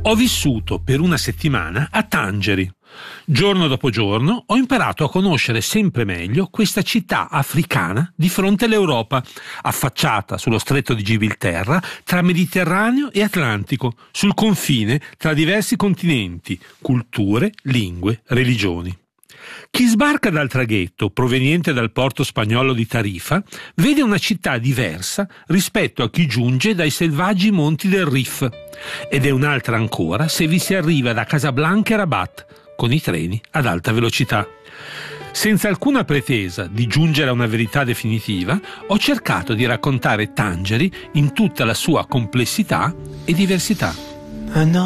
Ho vissuto per una settimana a Tangeri. Giorno dopo giorno ho imparato a conoscere sempre meglio questa città africana di fronte all'Europa, affacciata sullo stretto di Gibilterra tra Mediterraneo e Atlantico, sul confine tra diversi continenti, culture, lingue, religioni. Chi sbarca dal traghetto proveniente dal porto spagnolo di Tarifa vede una città diversa rispetto a chi giunge dai selvaggi monti del Rif, ed è un'altra ancora se vi si arriva da Casablanca e Rabat con i treni ad alta velocità. Senza alcuna pretesa di giungere a una verità definitiva, ho cercato di raccontare Tangeri in tutta la sua complessità e diversità.